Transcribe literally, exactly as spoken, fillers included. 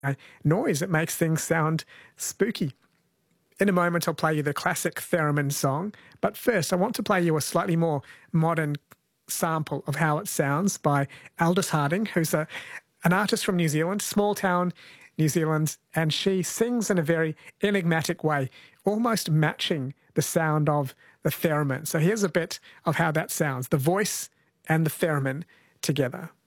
a noise that makes things sound spooky. In a moment, I'll play you the classic theremin song, but first I want to play you a slightly more modern sample of how it sounds by Aldous Harding, who's a, an artist from New Zealand, small town New Zealand, and she sings in a very enigmatic way, almost matching the sound of the theremin. So here's a bit of how that sounds, the voice and the theremin together.